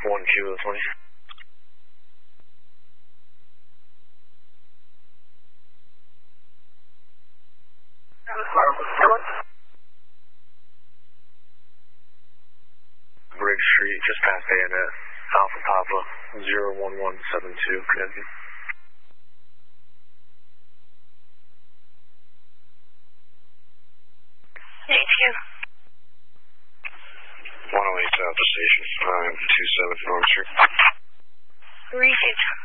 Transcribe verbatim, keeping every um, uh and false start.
one Kilo twenty. Briggs Street, just past A and S, Alpha Papa, zero one one seven two, connecting. Thank you. one oh eight South Station, five two seven North Street. Repeat.